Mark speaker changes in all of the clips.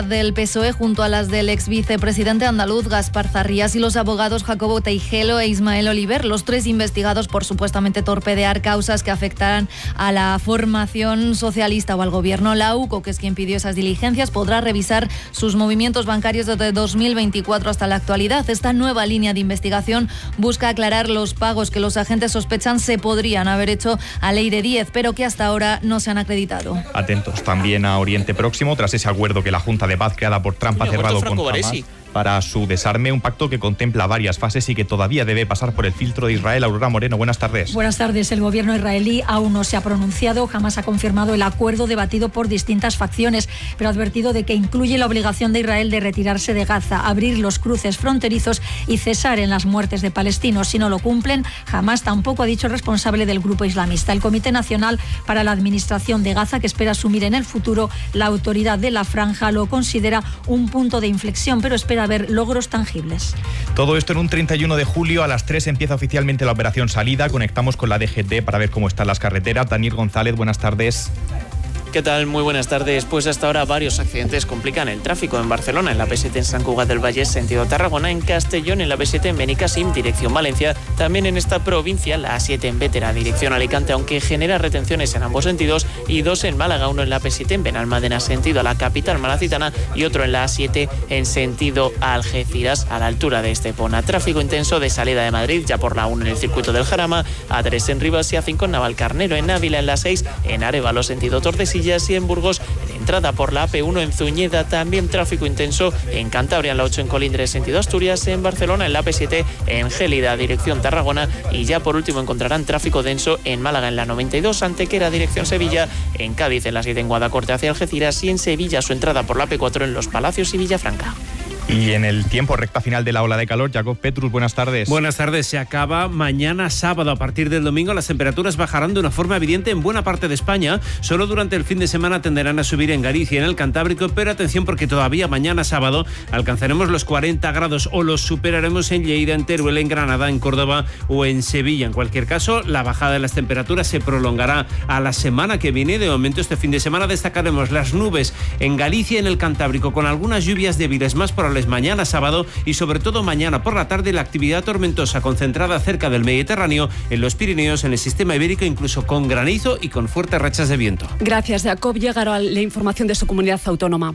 Speaker 1: del PSOE junto a las del ex vicepresidente andaluz Gaspar Zarrías y los abogados Jacobo Teijelo e Ismael Oliver, los tres investigados por supuestamente torpedear causas que afectarán a la formación socialista o al gobierno. La UCO, que es quien pidió esas diligencias, podrá revisar sus movimientos bancarios desde 2024 hasta la actualidad. Esta nueva línea de investigación busca aclarar los pagos que los agentes sospechan se podrían haber hecho a Leire Díez, pero que hasta ahora no se han acreditado.
Speaker 2: Atentos también a Oriente Próximo, tras ese acuerdo que la Junta de Paz creada por Trump ha cerrado con Hamas para su desarme, un pacto que contempla varias fases y que todavía debe pasar por el filtro de Israel. Aurora Moreno, buenas tardes.
Speaker 3: Buenas tardes. El gobierno israelí aún no se ha pronunciado, jamás ha confirmado el acuerdo debatido por distintas facciones, pero ha advertido de que incluye la obligación de Israel de retirarse de Gaza, abrir los cruces fronterizos y cesar en las muertes de palestinos. Si no lo cumplen, Hamas tampoco ha dicho el responsable del grupo islamista. El Comité Nacional para la Administración de Gaza, que espera asumir en el futuro la autoridad de la franja, lo considera un punto de inflexión, pero espera ver logros tangibles.
Speaker 2: Todo esto en un 31 de julio, a las 3 empieza oficialmente la operación Salida. Conectamos con la DGT para ver cómo están las carreteras. Daniel González, buenas tardes.
Speaker 4: ¿Qué tal? Muy buenas tardes. Pues hasta ahora varios accidentes complican el tráfico en Barcelona, en la P7 en Sant Cugat del Vallès, sentido Tarragona, en Castellón, en la B7 en Benicàssim, dirección Valencia. También en esta provincia, la A7 en Bétera, dirección Alicante, aunque genera retenciones en ambos sentidos, y dos en Málaga, uno en la P7 en Benalmádena, sentido a la capital malacitana, y otro en la A7 en sentido Algeciras, a la altura de Estepona. Tráfico intenso de salida de Madrid, ya por la 1 en el circuito del Jarama, A3 en Rivas y A5 en Navalcarnero, en Ávila, en la 6 en Arévalo, sentido Tordesillas, y en Burgos, en entrada por la AP1 en Zuñeda. También tráfico intenso en Cantabria, en la 8 en Colindres, sentido Asturias, en Barcelona, en la AP7 en Gélida, dirección Tarragona, y ya por último encontrarán tráfico denso en Málaga, en la 92, Antequera, dirección Sevilla, en Cádiz, en la 7 en Guadacorte hacia Algeciras, y en Sevilla su entrada por la AP4 en Los Palacios y Villafranca.
Speaker 2: Y en el tiempo, recta final de la ola de calor, Jacob Petrus, buenas tardes.
Speaker 5: Buenas tardes, se acaba mañana sábado. A partir del domingo las temperaturas bajarán de una forma evidente en buena parte de España. Solo durante el fin de semana tenderán a subir en Galicia y en el Cantábrico, pero atención porque todavía mañana sábado alcanzaremos los 40 grados o los superaremos en Lleida, en Teruel, en Granada, en Córdoba o en Sevilla. En cualquier caso, la bajada de las temperaturas se prolongará a la semana que viene. De momento, este fin de semana destacaremos las nubes en Galicia y en el Cantábrico, con algunas lluvias débiles más probables mañana sábado, y sobre todo mañana por la tarde la actividad tormentosa concentrada cerca del Mediterráneo, en los Pirineos, en el sistema ibérico, incluso con granizo y con fuertes rachas de viento.
Speaker 6: Gracias, Jacob. Llegará la información de su comunidad autónoma.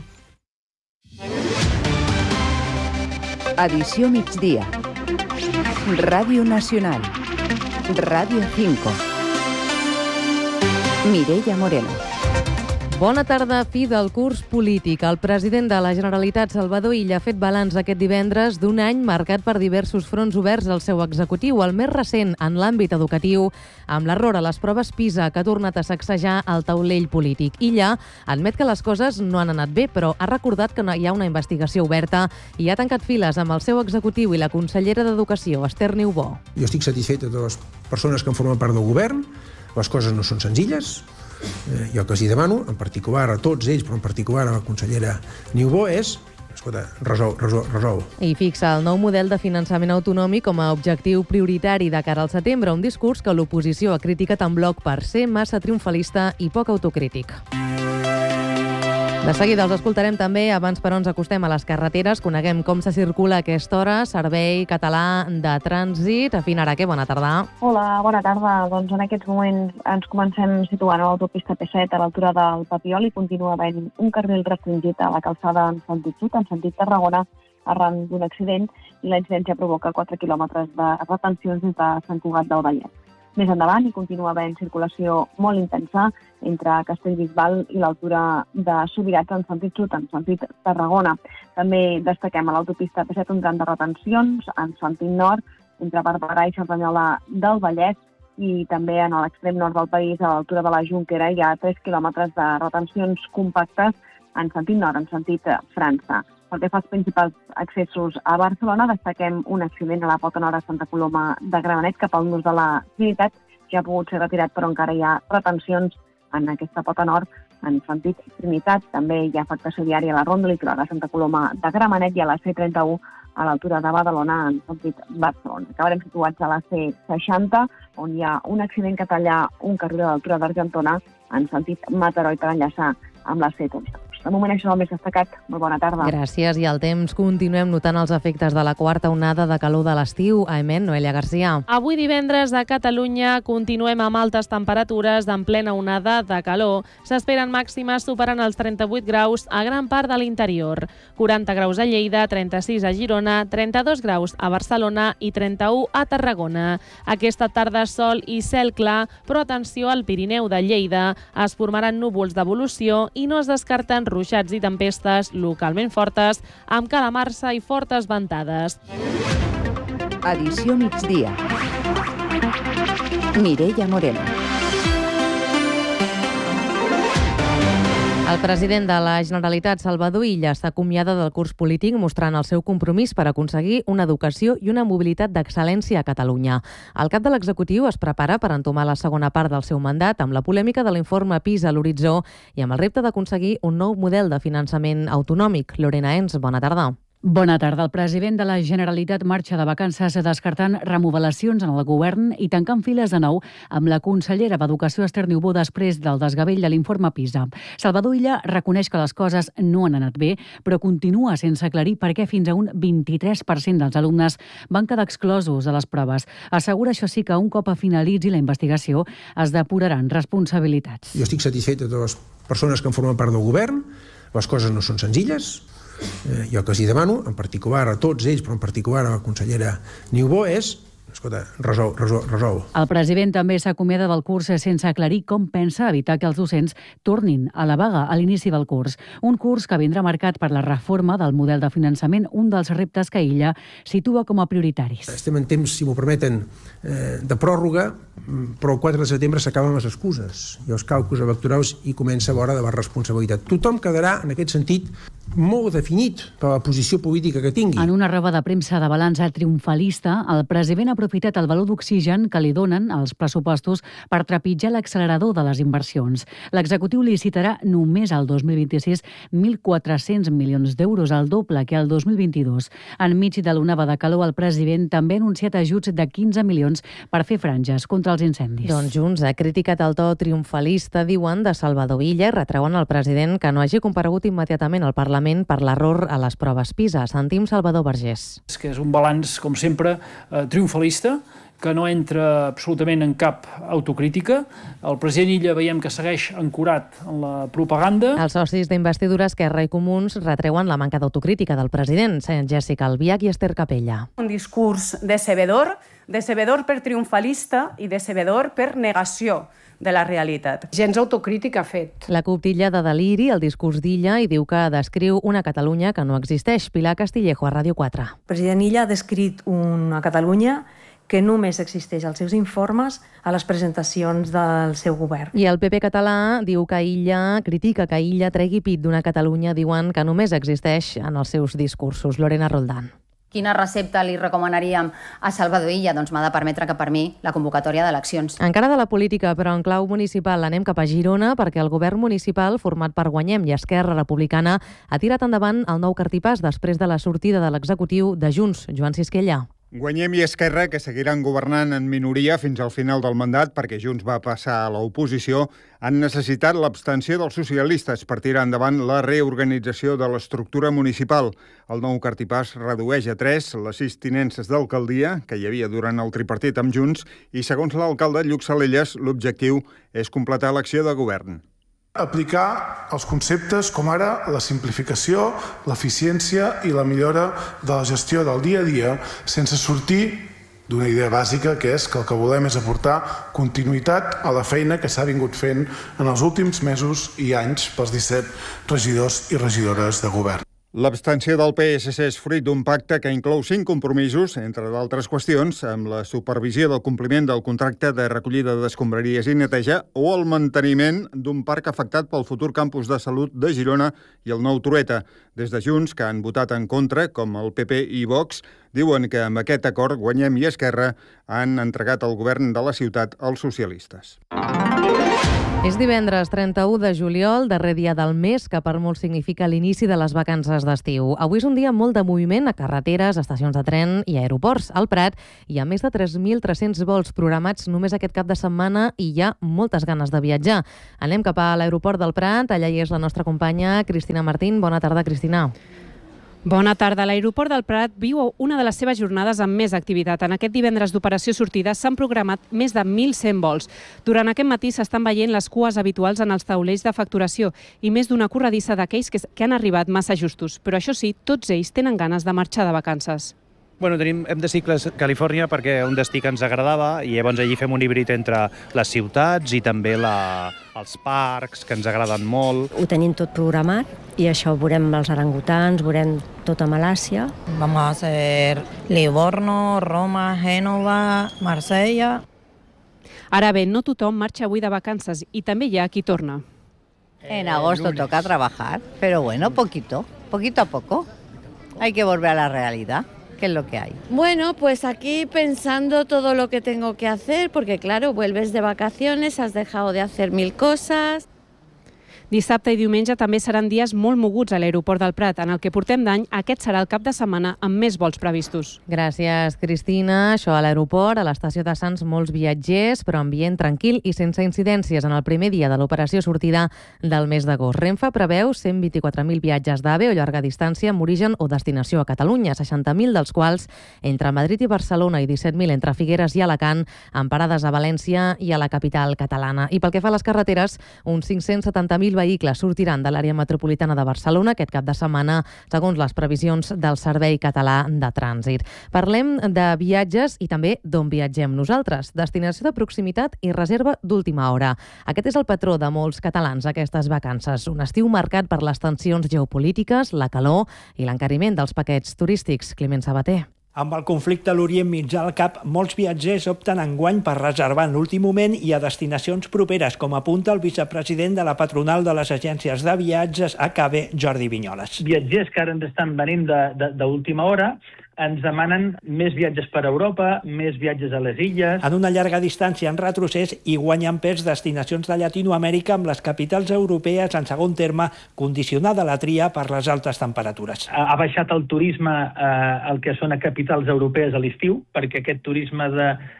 Speaker 7: Edició migdia. Ràdio Nacional. Ràdio 5. Mireia Moreno.
Speaker 8: Bona tarda. Fi del curs polític. El president de la Generalitat, Salvador Illa, ha fet balanç aquest divendres d'un any marcat per diversos fronts oberts al seu executiu. El més recent en l'àmbit educatiu, amb l'error a les proves PISA, que ha tornat a sacsejar el taulell polític. Illa admet que les coses no han anat bé, però ha recordat que hi ha una investigació oberta i ha tancat files amb el seu executiu i la consellera d'Educació, Esther Niubó.
Speaker 9: Jo estic satisfet de totes les persones que en formen part del govern. Les coses no són senzilles. Jo el que els demano, en particular a tots ells, però en particular a la consellera Niubó, és resol.
Speaker 8: I fixa el nou model de finançament autonòmic com a objectiu prioritari de cara al setembre, un discurs que l'oposició ha criticat en bloc per ser massa triomfalista i poc autocrític. De seguida els escoltarem també. Abans, però, ens acostem a les carreteres. Coneguem com se circula a aquesta hora. Servei Català de Trànsit. Afina Araque, bona tarda.
Speaker 10: Hola, bona tarda. Doncs en aquests moments ens comencem situant a l'autopista P7 a l'altura del Papiol i continua havent un carril restringit a la calçada en sentit sud, en sentit Tarragona, arran d'un accident, i la incidència provoca 4 quilòmetres de retencions des de Sant Cugat del Vallès. Més endavant hi continua havent circulació molt intensa entre Castellbisbal i l'altura de Subirats en sentit sud, en sentit Tarragona. També destaquem a l'autopista P7 un tram de retencions en sentit nord entre Barberà i Cerdanyola del Vallès, i també en l'extrem nord del país, a l'altura de la Jonquera, hi ha 3 quilòmetres de retencions compactes en sentit nord, en sentit França. Pel que fa als principals accessos a Barcelona, destaquem un accident a la pota nord a Santa Coloma de Gramenet cap al nus de la Trinitat, que ha pogut ser retirat, però encara hi ha retencions en aquesta pota nord en sentit Trinitat. També hi ha afectació diària a la ronda litoral a Santa Coloma de Gramenet i a la C31 a l'altura de Badalona en sentit Barcelona. Acabarem situats a la C60, on hi ha un accident que talla un carril a l'altura d'Argentona en sentit Mataró i per enllaçar amb la C32. De moment això és el més destacat. Molt bona tarda.
Speaker 8: Gràcies. I al temps continuem notant els efectes de la quarta onada de calor de l'estiu. Amen, Noelia Garcia.
Speaker 11: Avui divendres a Catalunya continuem amb altes temperatures en plena onada de calor. S'esperen màximes superant els 38 graus a gran part de l'interior. 40 graus a Lleida, 36 a Girona, 32 graus a Barcelona i 31 a Tarragona. Aquesta tarda sol i cel clar, però atenció al Pirineu de Lleida. Es formaran núvols d'evolució i no es descarten ruixats i tempestes localment fortes, amb calamarsa i fortes ventades.
Speaker 7: Edició migdia. Mireia Moreno.
Speaker 8: El president de la Generalitat, Salvador Illa, s'acomiada del curs polític mostrant el seu compromís per aconseguir una educació i una mobilitat d'excel·lència a Catalunya. El cap de l'executiu es prepara per entomar la segona part del seu mandat amb la polèmica de l'informe PISA a l'horitzó i amb el repte d'aconseguir un nou model de finançament autonòmic. Lorena Ens, bona tarda.
Speaker 12: Bona tarda. El president de la Generalitat marxa de vacances descartant remodelacions en el govern i tancant files de nou amb la consellera d'Educació Esther Niubó després del desgavell de l'informe PISA. Salvador Illa reconeix que les coses no han anat bé, però continua sense aclarir per què fins a un 23% dels alumnes van quedar exclosos de les proves. Assegura, això sí, que un cop finalitzi la investigació es depuraran responsabilitats.
Speaker 9: Jo estic satisfet de totes les persones que en formen part del govern. Les coses no són senzilles. Jo que els demano, en particular a tots ells, però en particular a la consellera Niubó, és, escolta, resol.
Speaker 12: El president també s'acomiada del curs sense aclarir com pensa evitar que els docents tornin a la vaga a l'inici del curs. Un curs que vindrà marcat per la reforma del model de finançament, un dels reptes que Illa situa com a prioritaris.
Speaker 9: Estem en temps, si m'ho permeten, de pròrroga, però el 4 de setembre s'acaben les excuses i els càlculs electorals i comença l'hora de la responsabilitat. Tothom quedarà, en aquest sentit, molt definit per la posició política que tingui.
Speaker 12: En una roda de premsa de balanç triomfalista, el president ha aprofitat el valor d'oxigen que li donen els pressupostos per trepitjar l'accelerador de les inversions. L'executiu licitarà només al 2026 1.400 milions d'euros, el doble que el 2022. Enmig de l'onada de calor, el president també ha anunciat ajuts de 15 milions per fer franges contra els incendis.
Speaker 8: Doncs Junts ha criticat el to triomfalista, diuen, de Salvador Illa i retreuen al president que no hagi comparegut immediatament al Parlament per l'error a les proves PISA. Sentim Salvador Vergés.
Speaker 13: És que és un balanç, com sempre, triomfalista, que no entra absolutament en cap autocrítica. El president Illa veiem que segueix ancorat en la propaganda.
Speaker 8: Els socis d'investidura Esquerra i Comuns retreuen la manca d'autocrítica del president, Jessica Albiach i Esther Capella.
Speaker 14: Un discurs decebedor per triomfalista i decebedor per negació de la realitat. Gens autocrítica ha fet.
Speaker 8: La CUP titlla de deliri el discurs d'Illa i diu que descriu una Catalunya que no existeix. Pilar Castillejo, a Ràdio 4.
Speaker 15: El president Illa ha descrit una Catalunya que només existeix als seus informes, a les presentacions del seu govern.
Speaker 8: I el PP català diu que critica que Illa tregui pit d'una Catalunya, diuen que només existeix en els seus discursos. Lorena Roldán.
Speaker 16: Quina recepta li recomanaríem a Salvador Illa? Doncs m'ha de permetre que per mi la convocatòria d'eleccions.
Speaker 8: Encara de la política, però en clau municipal anem cap a Girona perquè el govern municipal, format per Guanyem i Esquerra Republicana, ha tirat endavant el nou cartipàs després de la sortida de l'executiu de Junts, Joan Sisquella.
Speaker 17: Guanyem i Esquerra, que seguiran governant en minoria fins al final del mandat perquè Junts va passar a l'oposició, han necessitat l'abstenció dels socialistes per tirar endavant la reorganització de l'estructura municipal. El nou cartipàs redueix a 3 les 6 tinences d'alcaldia que hi havia durant el tripartit amb Junts i, segons l'alcalde Lluc Salelles, l'objectiu és completar l'acció de govern.
Speaker 18: Aplicar els conceptes com ara la simplificació, l'eficiència i la millora de la gestió del dia a dia sense sortir d'una idea bàsica que és que el que volem és aportar continuïtat a la feina que s'ha vingut fent en els últims mesos i anys pels 17 regidors i regidores de govern.
Speaker 17: L'abstenció del PSC és fruit d'un pacte que inclou 5 compromisos, entre d'altres qüestions, amb la supervisió del compliment del contracte de recollida d'escombraries i neteja o el manteniment d'un parc afectat pel futur campus de salut de Girona i el nou Trueta. Des de Junts, que han votat en contra, com el PP i Vox, diuen que amb aquest acord Guanyem i Esquerra han entregat el govern de la ciutat als socialistes.
Speaker 8: És divendres 31 de juliol, darrer dia del mes, que per molts significa l'inici de les vacances d'estiu. Avui és un dia molt de moviment a carreteres, estacions de tren i aeroports. Al Prat hi ha més de 3.300 vols programats només aquest cap de setmana i hi ha moltes ganes de viatjar. Anem cap a l'aeroport del Prat, allà hi és la nostra companya Cristina Martín. Bona tarda, Cristina.
Speaker 6: Bona tarda. L'aeroport del Prat viu una de les seves jornades amb més activitat. En aquest divendres d'operació sortida s'han programat més de 1.100 vols. Durant aquest matí s'estan veient les cues habituals en els taulells de facturació i més d'una corredissa d'aquells que han arribat massa justos. Però això sí, tots ells tenen ganes de marxar de vacances.
Speaker 19: Hem de cicles Califòrnia perquè un destí que ens agradava i llavors allí fem un híbrid entre les ciutats i també els parcs, que ens agraden molt.
Speaker 20: Ho tenim tot programat i això veurem els orangutans, veurem tota Malàsia.
Speaker 21: Vamos a hacer Livorno, Roma, Génova, Marsella.
Speaker 6: Ara bé, no tothom marxa avui de vacances i també hi ha qui torna.
Speaker 22: En agosto toca trabajar, pero bueno, poquito a poco. Hay que volver a la realidad. ¿Qué es lo que hay?
Speaker 23: Bueno, pues aquí pensando todo lo que tengo que hacer, porque claro, vuelves de vacaciones, has dejado de hacer 1000 cosas.
Speaker 6: Dissabte i diumenge també seran dies molt moguts a l'aeroport del Prat. En el que portem d'any, aquest serà el cap de setmana amb més vols previstos.
Speaker 8: Gràcies, Cristina. Això a l'aeroport, a l'estació de Sants, molts viatgers, però ambient tranquil i sense incidències en el primer dia de l'operació sortida del mes d'agost. Renfe preveu 124.000 viatges d'AVE o llarga distància amb origen o destinació a Catalunya, 60.000 dels quals entre Madrid i Barcelona i 17.000 entre Figueres i Alacant, amb parades a València i a la capital catalana. I pel que fa a les carreteres, uns 570.000 vehicles sortiran de l'àrea metropolitana de Barcelona aquest cap de setmana, segons les previsions del Servei Català de Trànsit. Parlem de viatges i també d'on viatgem nosaltres. Destinació de proximitat i reserva d'última hora. Aquest és el patró de molts catalans aquestes vacances. Un estiu marcat per les tensions geopolítiques, la calor i l'encariment dels paquets turístics. Climent Sabater.
Speaker 24: Amb el conflicte a l'Orient Mitjà al cap, molts viatgers opten enguany per reservar en l'últim moment i a destinacions properes, com apunta el vicepresident de la patronal de les agències de viatges ACABE, Jordi Vinyoles.
Speaker 25: Viatgers que ara ens estan venint d'última hora ens demanen més viatges per Europa, més viatges a les illes.
Speaker 24: En una llarga distància en retrocés i guanyen pes destinacions de Llatinoamèrica amb les capitals europees en segon terme, condicionada la tria per les altes temperatures.
Speaker 25: Ha baixat el turisme el que són a capitals europees a l'estiu, perquè aquest turisme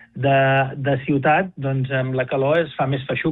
Speaker 25: de ciutat, doncs amb la calor es fa més feixuc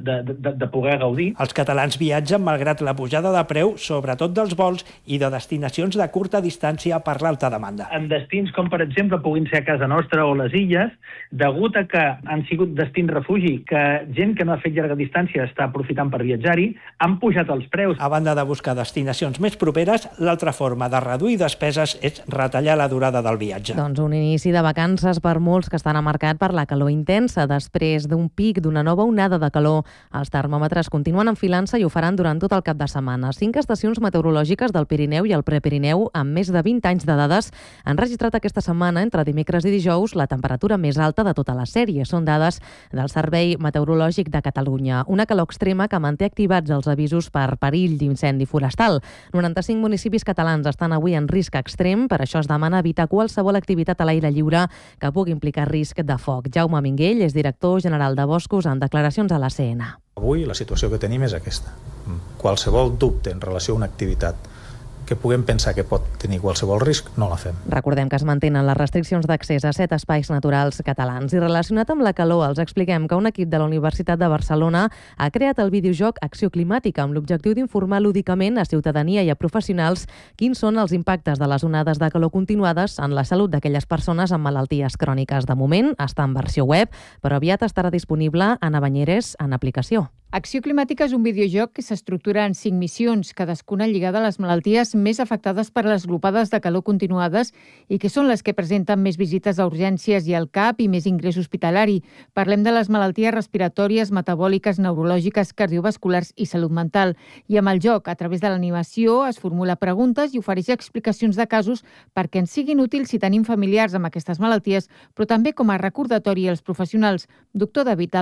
Speaker 25: de poder gaudir.
Speaker 24: Els catalans viatgen malgrat la pujada de preu, sobretot dels vols i de destinacions de curta distància per l'alta demanda.
Speaker 25: En destins com, per exemple, puguin ser a casa nostra o les illes, degut a que han sigut destins refugi, que gent que no ha fet llarga distància està aprofitant per viatjar-hi, han pujat els preus.
Speaker 24: A banda de buscar destinacions més properes, l'altra forma de reduir despeses és retallar la durada del viatge.
Speaker 8: Doncs un inici de vacances per molts que estan marcat per la calor intensa. Després d'un pic, d'una nova onada de calor, els termòmetres continuen enfilant-se i ho faran durant tot el cap de setmana. 5 estacions meteorològiques del Pirineu i el Prepirineu, amb més de 20 anys de dades, han registrat aquesta setmana, entre dimecres i dijous, la temperatura més alta de tota la sèrie. Són dades del Servei Meteorològic de Catalunya. Una calor extrema que manté activats els avisos per perill d'incendi forestal. 95 municipis catalans estan avui en risc extrem, per això es demana evitar qualsevol activitat a l'aire lliure que pugui implicar risc de foc. Jaume Minguell és director general de Boscos en declaracions a la CN.
Speaker 26: Avui la situació que tenim és aquesta. Qualsevol dubte en relació a una activitat que puguem pensar que pot tenir qualsevol risc, no la fem.
Speaker 8: Recordem que es mantenen les restriccions d'accés a 7 espais naturals catalans. I relacionat amb la calor, els expliquem que un equip de la Universitat de Barcelona ha creat el videojoc Acció Climàtica amb l'objectiu d'informar lúdicament a ciutadania i a professionals quins són els impactes de les onades de calor continuades en la salut d'aquelles persones amb malalties cròniques. De moment està en versió web, però aviat estarà disponible en Abanyeres en aplicació.
Speaker 27: Acció Climàtica és un videojoc que s'estructura en 5 missions, cadascuna lligada a les malalties més afectades per les glopades de calor continuades i que són les que presenten més visites a urgències i al CAP i més ingrés hospitalari. Parlem de les malalties respiratòries, metabòliques, neurològiques, cardiovasculars i salut mental. I amb el joc, a través de l'animació, es formula preguntes i ofereix explicacions de casos perquè ens siguin útils si tenim familiars amb aquestes malalties, però també com a recordatori als professionals. Doctor David Dalmau.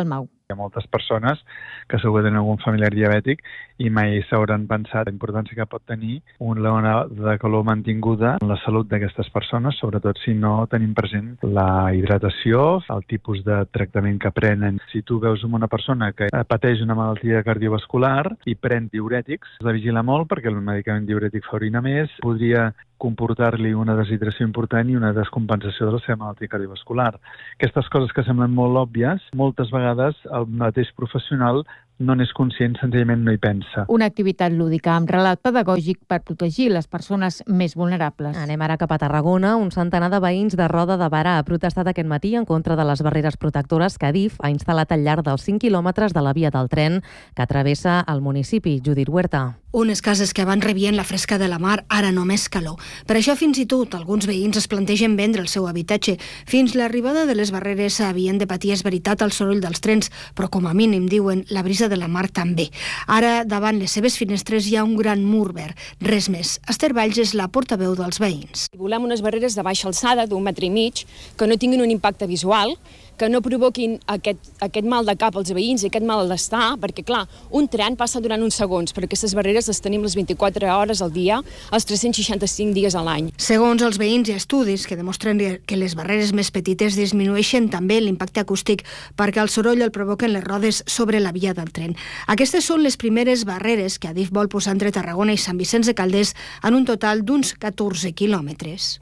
Speaker 1: Hi ha moltes persones que segur que tenen algun familiar diabètic i mai s'hauran pensat la importància que pot tenir una ona de calor mantinguda en la salut d'aquestes persones, sobretot si no tenim present la hidratació, el tipus de tractament que prenen. Si tu veus una persona que pateix una malaltia cardiovascular i pren diürètics, has de vigilar molt perquè el medicament diürètic fa orinar més, podria comportar-li una deshidratació important i una descompensació de la seva malaltia cardiovascular. Aquestes coses que semblen molt òbvies, moltes vegades el mateix professional no n'és conscient, senzillament no hi pensa.
Speaker 27: Una activitat lúdica amb relat pedagògic per protegir les persones més vulnerables.
Speaker 8: Anem ara cap a Tarragona. Un centenar de veïns de Roda de Berà ha protestat aquest matí en contra de les barreres protectores que Adif ha instal·lat al llarg dels 5 quilòmetres de la via del tren que travessa el municipi. Judit Huerta.
Speaker 2: Unes cases que abans rebien la fresca de la mar, ara només calor. Per això, fins i tot, alguns veïns es plantegen vendre el seu habitatge. Fins l'arribada de les barreres havien de patir, és veritat, el soroll dels trens, però com a mínim, diuen, la brisa de la mar també. Ara, davant les seves finestres, hi ha un gran mur verd. Res més. Esther Valls és la portaveu dels veïns.
Speaker 3: Volem unes barreres de baixa alçada, d'1,5 metres, que no tinguin un impacte visual, que no provoquin aquest mal de cap als veïns i aquest mal d'estar, perquè, clar, un tren passa durant uns segons, però aquestes barreres les tenim les 24 hores al dia, els 365 dies a l'any.
Speaker 2: Segons els veïns, hi ha estudis que demostren que les barreres més petites disminueixen també l'impacte acústic perquè el soroll el provoquen les rodes sobre la via del tren. Aquestes són les primeres barreres que Adif vol posar entre Tarragona i Sant Vicenç de Calders en un total d'uns 14 quilòmetres.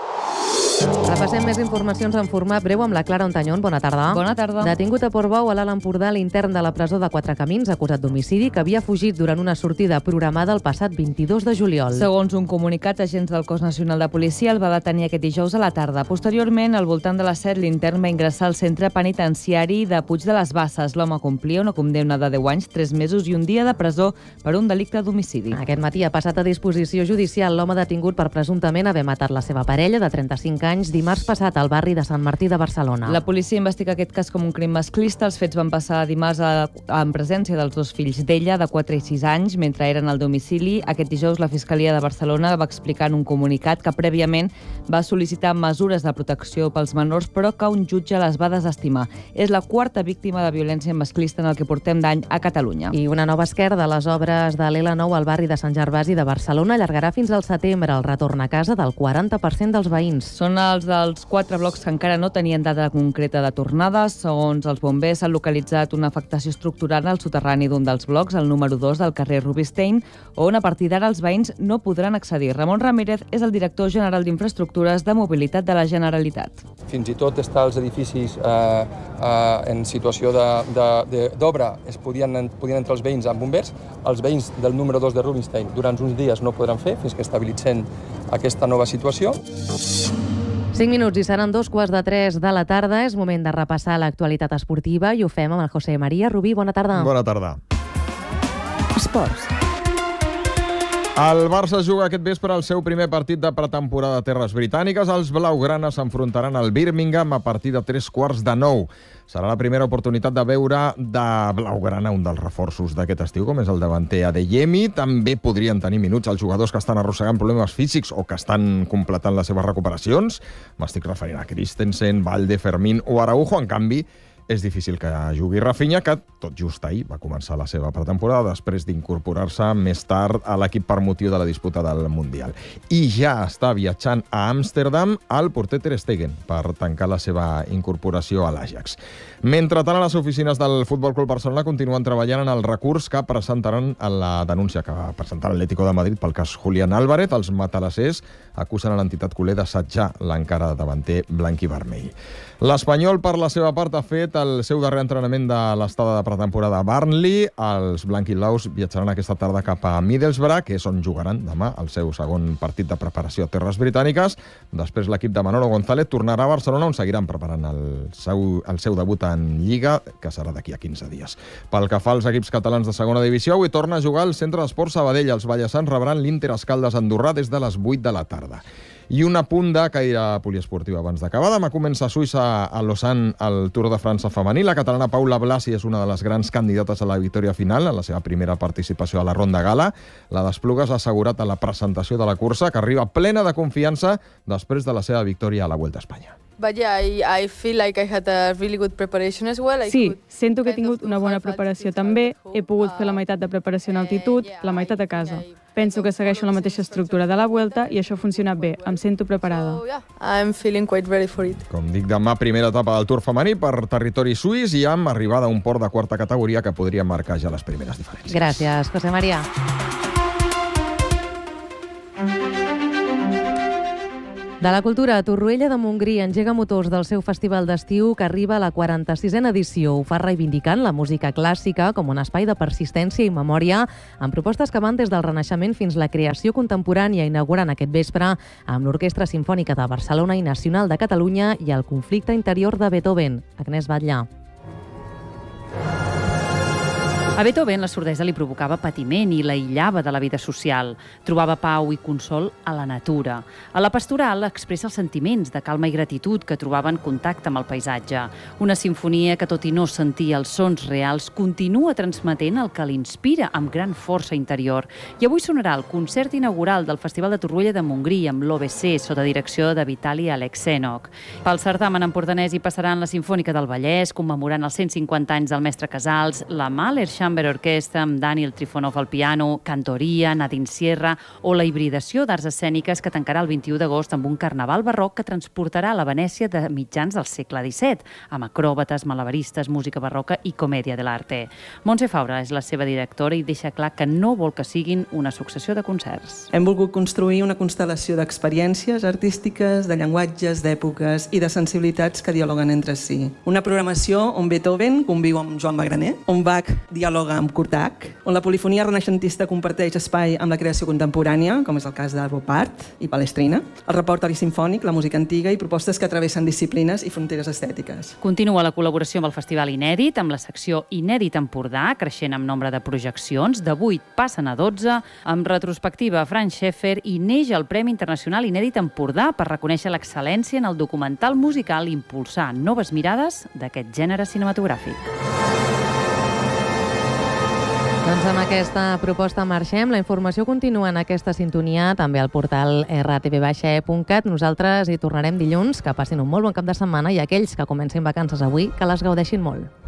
Speaker 8: Repassem més informacions en format breu amb la Clara Ontañón. Bona tarda.
Speaker 4: Bona tarda.
Speaker 8: Detingut a Portbou, a l'Alt Empordà, l'intern de la presó de Quatre Camins, acusat d'homicidi, que havia fugit durant una sortida programada el passat 22 de juliol.
Speaker 4: Segons un comunicat, agents del Cos Nacional de Policia el va detenir aquest dijous a la tarda. Posteriorment, al voltant de les 7, l'intern va ingressar al centre penitenciari de Puig de les Basses. L'home complia una condemna de 10 anys, 3 mesos i un dia de presó per un delicte d'homicidi.
Speaker 8: Aquest matí ha passat a disposició judicial l'home detingut per presumptament haver matat la seva parella de 35 anys dimarts passat al barri de Sant Martí de Barcelona.
Speaker 4: La policia investiga aquest cas com un crim masclista. Els fets van passar dimarts en presència dels dos fills d'ella, de 4 i 6 anys, mentre eren al domicili. Aquest dijous la Fiscalia de Barcelona va explicar en un comunicat que prèviament va sol·licitar mesures de protecció pels menors, però que un jutge les va desestimar. És la quarta víctima de violència masclista en el que portem d'any a Catalunya.
Speaker 8: I una nova esquerda de les obres de l'L9 al barri de Sant Gervasi de Barcelona allargarà fins al setembre el retorn a casa del 40% dels veïns.
Speaker 4: Són els dels 4 blocs que encara no tenien data concreta de tornada. Segons els bombers, s'ha localitzat una afectació estructural al soterrani d'un dels blocs, el número 2 del carrer Rubinstein, on a partir d'ara els veïns no podran accedir. Ramon Ramírez és el director general d'Infraestructures de Mobilitat de la Generalitat.
Speaker 5: Fins i tot estar els edificis en situació d'obra podien entrar els veïns amb bombers. Els veïns del número 2 de Rubinstein durant uns dies no podran fer fins que estabilitzen aquesta nova situació.
Speaker 8: 5 minuts i seran 2:15 de la tarda. És moment de repassar l'actualitat esportiva i ho fem amb el José María Rubí. Bona tarda.
Speaker 10: Bona tarda.
Speaker 7: Esports.
Speaker 10: El Barça juga aquest vespre el seu primer partit de pretemporada a terres britàniques. Els blaugranes s'enfrontaran al Birmingham a partir de 8:45. Serà la primera oportunitat de veure de blaugrana un dels reforços d'aquest estiu, com és el davanter Adeyemi. També podrien tenir minuts els jugadors que estan arrossegant problemes físics o que estan completant les seves recuperacions. M'estic referint a Christensen, Valde, Fermín o Araujo. En canvi, és difícil que jugui Rafinha, que tot just ahir va començar la seva pretemporada després d'incorporar-se més tard a l'equip per motiu de la disputa del Mundial. I ja està viatjant a Amsterdam el porter Ter Stegen per tancar la seva incorporació a l'Ajax. Mentrestant, a les oficines del Futbol Club Barcelona continuen treballant en el recurs que presentaran a la denúncia que va presentar l'Atlético de Madrid pel cas Julián Álvarez. Els matalassers acusen a l'entitat culer d'assetjar l'encara davanter blanc i vermell. L'Espanyol, per la seva part, ha fet el seu darrer entrenament de l'estada de pretemporada a Burnley. Els blanquiblaus viatjaran aquesta tarda cap a Middlesbrough, que és on jugaran demà el seu segon partit de preparació a terres britàniques. Després l'equip de Manolo González tornarà a Barcelona, on seguiran preparant el seu debut en Lliga, que serà d'aquí a 15 dies. Pel que fa als equips catalans de segona divisió, avui torna a jugar al Centre d'Esports Sabadell. Els ballassans rebran l'Inter Escaldes Andorrà des de les 8 de la tarda. I un apunt de caire poliesportiu abans d'acabar. Demà comença a Suïssa, a Lausanne, el Tour de França femení. La catalana Paula Blasi és una de les grans candidates a la victòria final en la seva primera participació a la Ronda Gala. La d'Esplugues ha assegurat a la presentació de la cursa que arriba plena de confiança després de la seva victòria a la Vuelta a Espanya.
Speaker 9: Sí, sento que he tingut una bona preparació també, he pogut fer la meitat de preparació en altitud, la meitat a casa. Penso que segueixo la mateixa estructura de la Vuelta i això ha funcionat bé, em sento preparada.
Speaker 10: Com dic, demà primera etapa del Tour femení per territori suís i amb arribada a un port de quarta categoria que podria marcar ja les primeres diferències.
Speaker 8: Gràcies, José María. De la cultura, Torroella de Montgrí engega motors del seu festival d'estiu que arriba a la 46a edició. Ho fa reivindicant la música clàssica com un espai de persistència i memòria, amb propostes que van des del Renaixement fins la creació contemporània, inaugurant aquest vespre amb l'Orquestra Simfònica de Barcelona i Nacional de Catalunya i el conflicte interior de Beethoven. Agnès Batlle.
Speaker 11: A Beethoven la sordesa li provocava patiment i l'aïllava de la vida social. Trobava pau i consol a la natura. A la pastoral expressa els sentiments de calma i gratitud que trobava en contacte amb el paisatge. Una sinfonia que, tot i no sentir els sons reals, continua transmetent el que l'inspira amb gran força interior. I avui sonarà el concert inaugural del Festival de Torroella de Montgrí amb l'OBC, sota direcció de Vitali Alexenok. Pel certamen empordanès hi passaran la Simfònica del Vallès, commemorant els 150 anys del mestre Casals, la Mahler Chamber Orquestra amb Daniel Trifonov al piano, Cantoria, Nadine Sierra o la hibridació d'arts escèniques que tancarà el 21 d'agost amb un carnaval barroc que transportarà a la Venècia de mitjans del segle XVII, amb acròbates, malabaristes, música barroca i comèdia de l'arte. Montse Faura és la seva directora i deixa clar que no vol que siguin una successió de concerts.
Speaker 12: Hem volgut construir una constel·lació d'experiències artístiques, de llenguatges, d'èpoques i de sensibilitats que dialoguen entre si. Una programació on Beethoven conviu amb Joan Magraner, on Bach dialoga amb Kurtak, on la polifonia renaixentista comparteix espai amb la creació contemporània, com és el cas d'Arvo Pärt i Palestrina, el repertori simfònic, la música antiga i propostes que travessen disciplines i fronteres estètiques.
Speaker 11: Continua la col·laboració amb el Festival Inèdit, amb la secció Inèdit Empordà, creixent amb nombre de projeccions, de 8 passen a 12, amb retrospectiva a Franz Schäfer i neix el Premi Internacional Inèdit Empordà per reconèixer l'excel·lència en el documental musical i impulsar noves mirades d'aquest gènere cinematogràfic.
Speaker 8: Doncs amb aquesta proposta marxem. La informació continua en aquesta sintonia, també al portal rtv-e.cat. Nosaltres hi tornarem dilluns. Que passin un molt bon cap de setmana i aquells que comencin vacances avui, que les gaudeixin molt.